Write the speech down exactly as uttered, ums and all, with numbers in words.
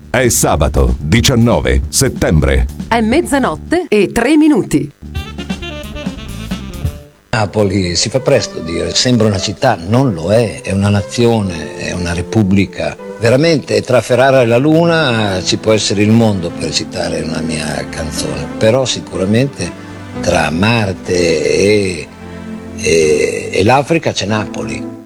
È sabato diciannove settembre. È mezzanotte e tre minuti. Napoli si fa presto a dire, sembra una città, non lo è, è una nazione, è una repubblica. Veramente tra Ferrara e la Luna ci può essere il mondo, per citare una mia canzone, però sicuramente tra Marte e, e, e l'Africa c'è Napoli.